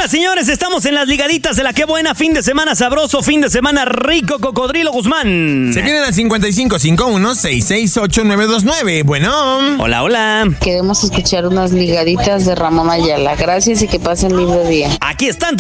Señoras, señores, estamos en las ligaditas de la Qué Buena. Fin de semana sabroso, fin de semana rico, Cocodrilo Guzmán. Se vienen al 5551-668-929. Bueno. Hola, hola. Queremos escuchar unas ligaditas de Ramón Ayala. Gracias y que pasen lindo día. Aquí están